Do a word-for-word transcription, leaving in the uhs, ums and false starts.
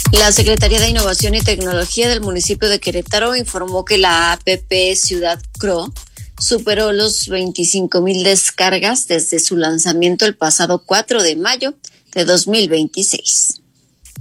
La Secretaría de Innovación y Tecnología del municipio de Querétaro informó que la app Ciudad Cro superó los veinticinco mil descargas desde su lanzamiento el pasado cuatro de mayo de dos mil veintiséis.